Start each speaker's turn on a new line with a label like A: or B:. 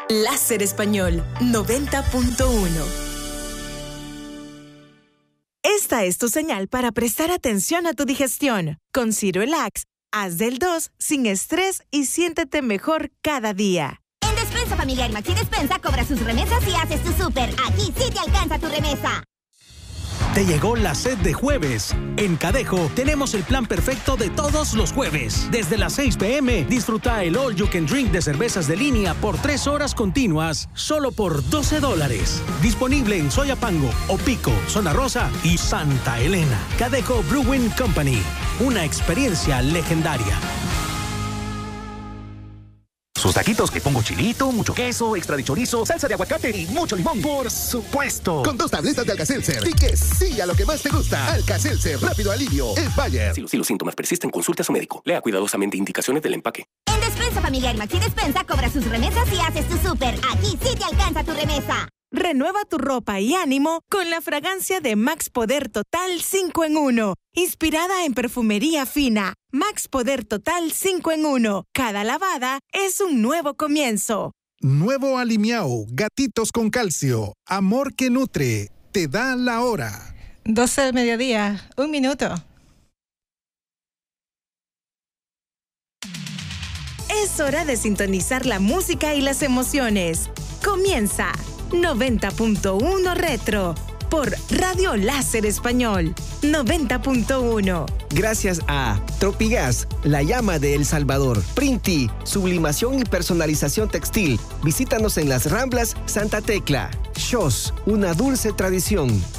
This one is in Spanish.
A: Láser Español 90.1. Esta es tu señal para prestar atención a tu digestión. Con Cirelax, haz del 2 sin estrés y siéntete mejor cada día.
B: En Despensa Familiar Maxi Despensa cobra sus remesas y haces tu súper. Aquí sí te alcanza tu remesa.
C: Te llegó la sed de jueves. En Cadejo tenemos el plan perfecto de todos los jueves. Desde las 6 p.m. disfruta el All You Can Drink de cervezas de línea por 3 horas continuas, solo por $12. Disponible en Soyapango, Opico, Zona Rosa y Santa Elena. Cadejo Brewing Company. Una experiencia legendaria.
D: Sus taquitos que pongo chilito, mucho queso, extra de chorizo, salsa de aguacate y mucho limón. ¡Por supuesto!
E: Con 2 tabletas de Alka-Seltzer. Y que sí a lo que más te gusta. Alka-Seltzer, rápido alivio. Es Bayer.
F: Si los síntomas persisten, consulte a su médico. Lea cuidadosamente indicaciones del empaque.
B: En Despensa Familiar Maxi Despensa cobra sus remesas y haces tu súper. Aquí sí te alcanza tu remesa.
A: Renueva tu ropa y ánimo con la fragancia de Max Poder Total 5 en 1. Inspirada en perfumería fina. Max Poder Total 5 en 1. Cada lavada es un nuevo comienzo.
G: Nuevo Alimiao, gatitos con calcio. Amor que nutre. Te da la hora.
H: 12 del mediodía, 1 minuto.
A: Es hora de sintonizar la música y las emociones. Comienza 90.1 Retro por Radio Láser Español 90.1.
I: Gracias a Tropigas, la llama de El Salvador. Printi, sublimación y personalización textil. Visítanos en Las Ramblas, Santa Tecla. Shos, una dulce tradición.